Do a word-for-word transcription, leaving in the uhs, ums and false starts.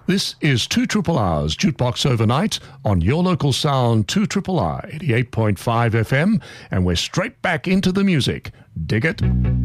This is two Triple R's Jukebox Overnight on your local sound two Triple R, eighty-eight point five F M, and we're straight back into the music. Dig it?